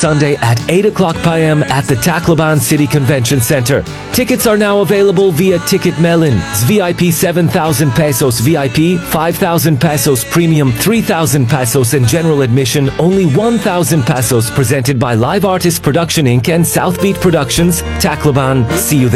Sunday at 8 o'clock p.m. at the Tacloban City Convention Center. Tickets are now available via Ticket Melon. VIP 7,000 pesos, VIP 5,000 pesos, Premium 3,000 pesos, and general admission only 1,000 pesos. Presented by Live Artist Production Inc. and Southbeat Productions, Tacloban. See you there.